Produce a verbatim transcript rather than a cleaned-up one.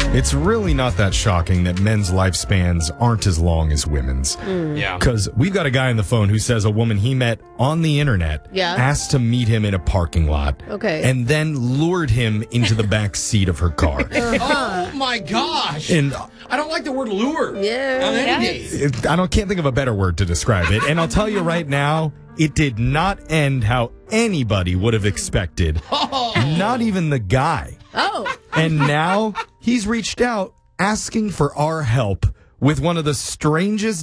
It's really not that shocking that men's lifespans aren't as long as women's. Yeah. Because we've got a guy on the phone who says a woman he met on the internet Yeah. asked to meet him in a parking lot. Okay. And then lured him into the back seat of her car. Oh, my gosh. And I don't like the word lure. Yeah. On any Yeah. date. it, I don't can't think of a better word to describe it. And I'll tell you right now, it did not end how anybody would have expected. Oh. Not even the guy. Oh. And now he's reached out asking for our help with one of the strangest